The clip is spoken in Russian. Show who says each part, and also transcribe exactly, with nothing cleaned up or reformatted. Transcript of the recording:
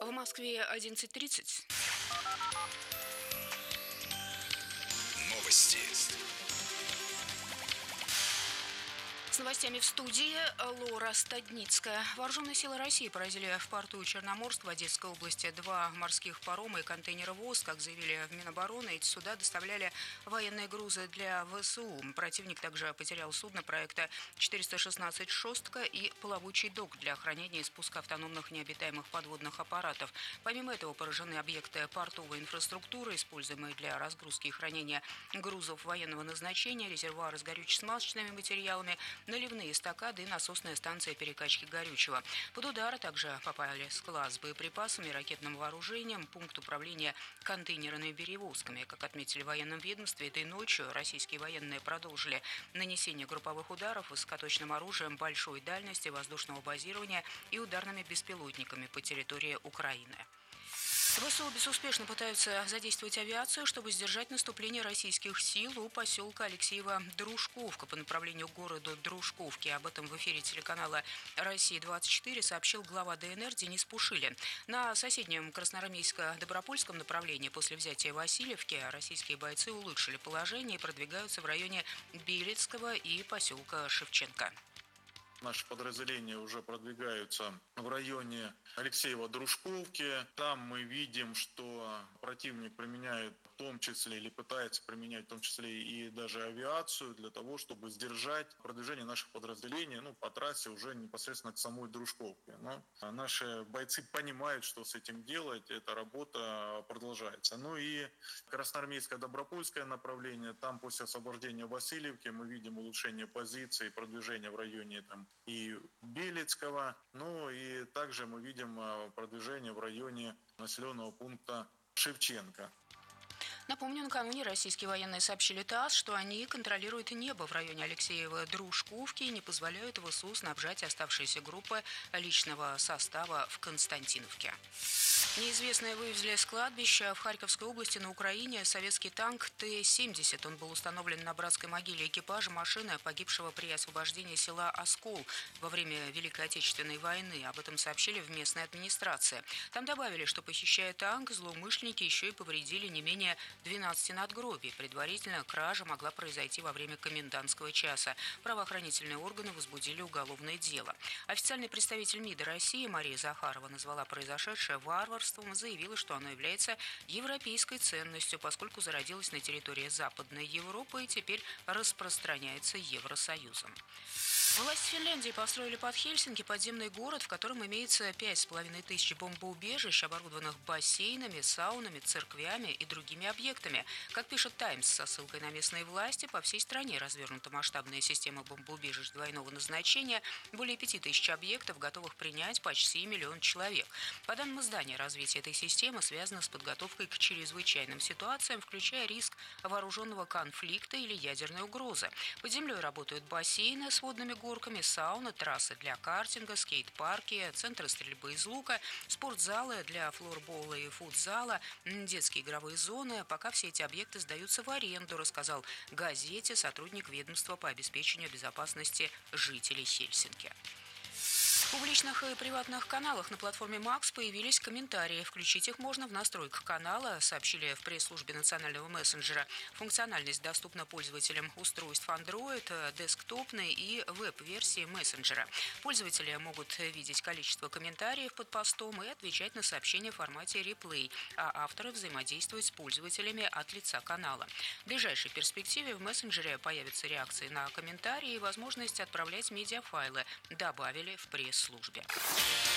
Speaker 1: В Москве одиннадцать тридцать.
Speaker 2: Новости.
Speaker 1: С новостями в студии Лора Стадницкая. Вооруженные силы России поразили в порту Черноморск в Одесской области два морских парома и контейнеровоз. Как заявили в Минобороны, эти суда доставляли военные грузы для ВСУ. Противник также потерял судно проекта четыреста шестнадцать «Шостка» и плавучий док для хранения и спуска автономных необитаемых подводных аппаратов. Помимо этого поражены объекты портовой инфраструктуры, используемые для разгрузки и хранения грузов военного назначения, резервуары с горюче-смазочными материалами, наливные эстакады и насосная станция перекачки горючего. Под удар также попали склад с боеприпасами и ракетным вооружением, пункт управления контейнерными перевозками. Как отметили в военном ведомстве, этой ночью российские военные продолжили нанесение групповых ударов высокоточным оружием большой дальности, воздушного базирования и ударными беспилотниками по территории Украины. ВСУ безуспешно пытаются задействовать авиацию, чтобы сдержать наступление российских сил у поселка Алексеево-Дружковка по направлению к городу Дружковки. Об этом в эфире телеканала «Россия-двадцать четыре» сообщил глава ДНР Денис Пушилин. На соседнем Красноармейско-Добропольском направлении после взятия Васильевки российские бойцы улучшили положение и продвигаются в районе Белецкого и поселка Шевченко.
Speaker 3: Наши подразделения уже продвигаются в районе Алексеева-Дружковки. Там мы видим, что противник применяет в том числе или пытается применять в том числе и даже авиацию для того, чтобы сдержать продвижение наших подразделений ну, по трассе уже непосредственно к самой Дружковке. Но наши бойцы понимают, что с этим делать, эта работа продолжается. Ну и Красноармейско-Добропольское направление, там после освобождения Васильевки мы видим улучшение позиций, продвижение в районе там, и Белецкого. Ну и также мы видим продвижение в районе населенного пункта Шевченко.
Speaker 1: Напомню, накануне российские военные сообщили ТАСС, что они контролируют небо в районе Алексеева-Дружковки и не позволяют ВСУ снабжать оставшиеся группы личного состава в Константиновке. Неизвестные вывезли с кладбища в Харьковской области на Украине советский танк Т семьдесят. Он был установлен на братской могиле экипажа машины, погибшего при освобождении села Оскол во время Великой Отечественной войны. Об этом сообщили в местной администрации. Там добавили, что, похищая танк, злоумышленники еще и повредили не менее двенадцати надгробий. Предварительно кража могла произойти во время комендантского часа. Правоохранительные органы возбудили уголовное дело. Официальный представитель МИДа России Мария Захарова назвала произошедшее варварством и заявила, что оно является европейской ценностью, поскольку зародилось на территории Западной Европы и теперь распространяется Евросоюзом. Власти Финляндии построили под Хельсинки подземный город, в котором имеется пять с половиной тысяч бомбоубежищ, оборудованных бассейнами, саунами, церквями и другими объектами. Как пишет «Таймс» со ссылкой на местные власти, по всей стране развернута масштабная система бомбоубежищ двойного назначения, более пяти тысяч объектов, готовых принять почти миллион человек. По данным издания, развитие этой системы связано с подготовкой к чрезвычайным ситуациям, включая риск вооруженного конфликта или ядерной угрозы. Под землей работают бассейны с водными горками, сауны, трассы для картинга, скейт-парки, центры стрельбы из лука, спортзалы для флорбола и футзала, детские игровые зоны. Пока все эти объекты сдаются в аренду, рассказал газете сотрудник ведомства по обеспечению безопасности жителей Хельсинки. В публичных и приватных каналах на платформе Макс появились комментарии. Включить их можно в настройках канала, сообщили в пресс-службе национального мессенджера. Функциональность доступна пользователям устройств Android, десктопной и веб-версии мессенджера. Пользователи могут видеть количество комментариев под постом и отвечать на сообщения в формате реплей, а авторы взаимодействуют с пользователями от лица канала. В ближайшей перспективе в мессенджере появятся реакции на комментарии и возможность отправлять медиафайлы, добавили в пресс-службе.